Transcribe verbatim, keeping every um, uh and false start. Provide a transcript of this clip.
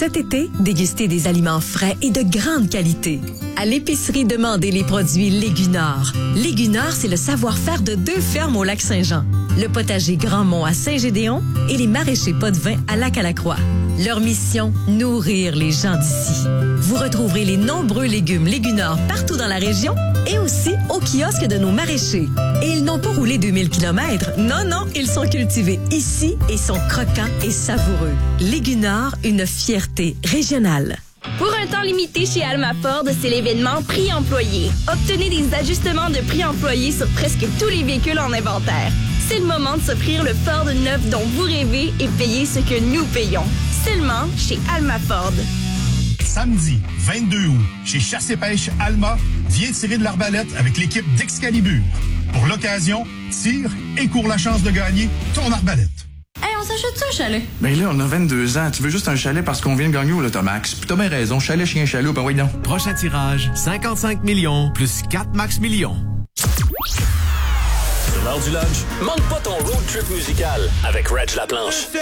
Cet été, dégustez des aliments frais et de grande qualité. À l'épicerie, demandez les produits Légunor. Légunor, c'est le savoir-faire de deux fermes au Lac-Saint-Jean. Le potager Grandmont à Saint-Gédéon et les maraîchers Potvin à Lac-à-la-Croix. Leur mission, nourrir les gens d'ici. Vous retrouverez les nombreux légumes Légunor partout dans la région et aussi au kiosque de nos maraîchers. Et ils n'ont pas roulé deux mille kilomètres. Non, non, ils sont cultivés ici et sont croquants et savoureux. Légunor, une fierté régionale. Pour un temps limité chez Alma Ford, c'est l'événement Prix Employé. Obtenez des ajustements de prix employés sur presque tous les véhicules en inventaire. C'est le moment de s'offrir le Ford neuf dont vous rêvez et payer ce que nous payons. Seulement chez Alma Ford. Samedi vingt-deux août, chez Chasse et Pêche Alma, viens tirer de l'arbalète avec l'équipe d'Excalibur. Pour l'occasion, tire et cours la chance de gagner ton arbalète. Hey, on s'achète ça, un chalet? Ben là, on a vingt-deux ans. Tu veux juste un chalet parce qu'on vient de gagner au Lotomax. Puis t'as bien raison. Chalet, chien, chaloupe, ben oui donc. Prochain tirage, cinquante-cinq millions plus quatre max millions. C'est l'heure du lunch. Manque pas ton road trip musical avec Reg Laplanche.